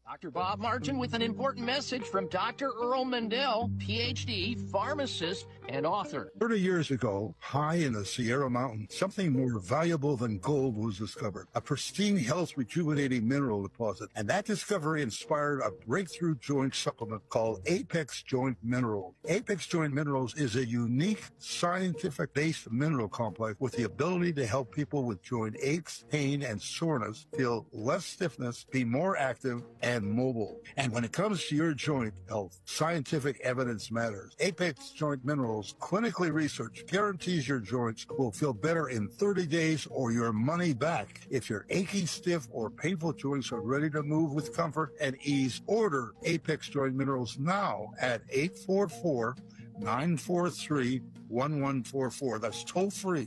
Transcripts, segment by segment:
Dr. Bob Martin with an important message from Dr. Earl Mendel, PhD, pharmacist, and author. 30 years ago, high in the Sierra Mountains, something more valuable than gold was discovered, a pristine, health rejuvenating mineral deposit. And that discovery inspired a breakthrough joint supplement called Apex Joint Minerals. Apex Joint Minerals is a unique, scientific-based mineral complex with the ability to help people with joint aches, pain, and soreness feel less stiffness, be more active, and mobile. And when it comes to your joint health, scientific evidence matters. Apex Joint Minerals, clinically researched, guarantees your joints will feel better in 30 days or your money back. If your aching, stiff, or painful joints are ready to move with comfort and ease, order Apex Joint Minerals now at 844-943-1144. That's toll free.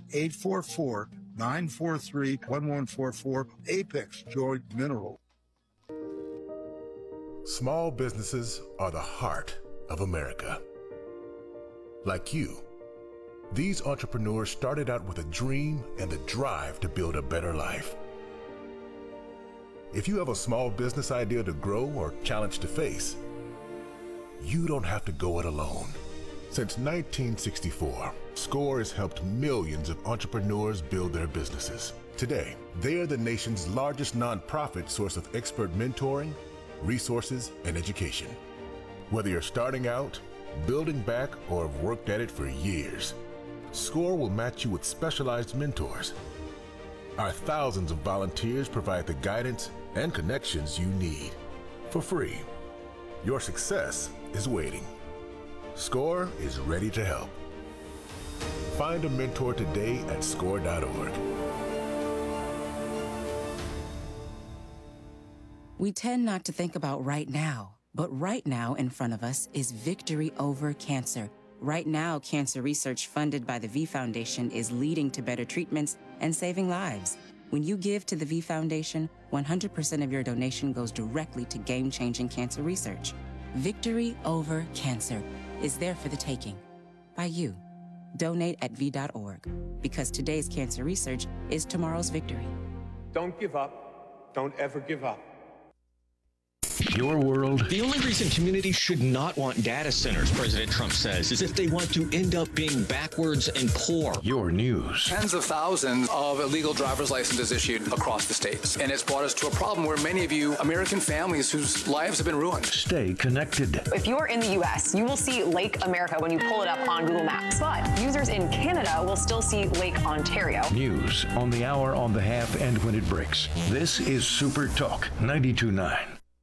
844-943-1144. Apex Joint Minerals. Small businesses are the heart of America. Like you, these entrepreneurs started out with a dream and the drive to build a better life. If you have a small business idea to grow or challenge to face, you don't have to go it alone. Since 1964, SCORE has helped millions of entrepreneurs build their businesses. Today, they are the nation's largest nonprofit source of expert mentoring, resources, and education. Whether you're starting out, building back, or have worked at it for years, SCORE will match you with specialized mentors. Our thousands of volunteers provide the guidance and connections you need for free. Your success is waiting. SCORE is ready to help. Find a mentor today at SCORE.org. We tend not to think about right now, but right now in front of us is victory over cancer. Right now, cancer research funded by the V Foundation is leading to better treatments and saving lives. When you give to the V Foundation, 100% of your donation goes directly to game-changing cancer research. Victory over cancer is there for the taking by you. Donate at V.org, because today's cancer research is tomorrow's victory. Don't give up. Don't ever give up. Your world. The only reason communities should not want data centers, President Trump says, is if they want to end up being backwards and poor. Your news. Tens of thousands of illegal driver's licenses issued across the states. And it's brought us to a problem where many of you American families whose lives have been ruined. Stay connected. If you're in the U.S., you will see Lake America when you pull it up on Google Maps. But users in Canada will still see Lake Ontario. News on the hour, on the half, and when it breaks. This is Super Talk 92.9.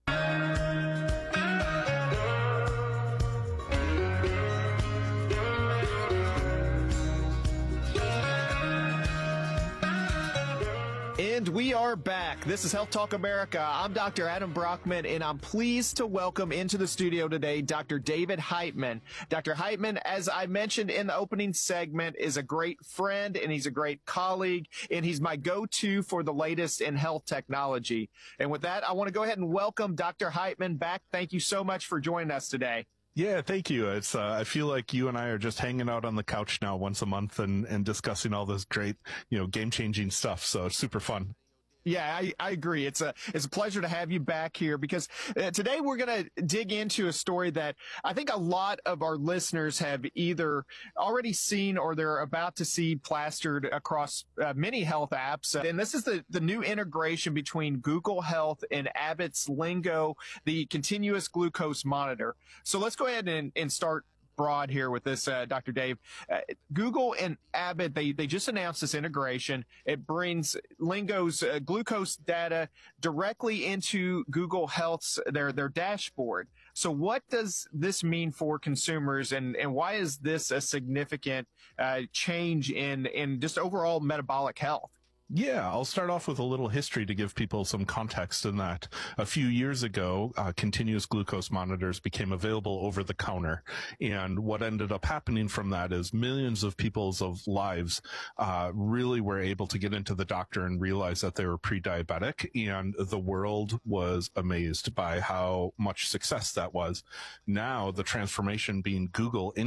And we are back. This is Health Talk America. I'm Dr. Adam Brockman, and I'm pleased to welcome into the studio today Dr. David Heitman. Dr. Heitman, as I mentioned in the opening segment, is a great friend, and he's a great colleague, and he's my go-to for the latest in health technology. And with that, I want to go ahead and welcome Dr. Heitman back. Thank you so much for joining us today. Yeah, thank you. It's I feel like you and I are just hanging out on the couch now once a month and discussing all this great, game-changing stuff. So it's super fun. Yeah, I agree. It's a pleasure to have you back here because today we're going to dig into a story that I think a lot of our listeners have either already seen or they're about to see plastered across many health apps. And this is the new integration between Google Health and Abbott's Lingo, the continuous glucose monitor. So let's go ahead and start broad here with this, Dr. Dave. Google and Abbott, they just announced this integration. It brings Lingo's glucose data directly into Google Health's their dashboard. So what does this mean for consumers, and why is this a significant change in just overall metabolic health? Yeah, I'll start off with a little history to give people some context in that. A few years ago, continuous glucose monitors became available over the counter. And what ended up happening from that is millions of people's lives really were able to get into the doctor and realize that they were pre-diabetic. And the world was amazed by how much success that was. Now, the transformation being Google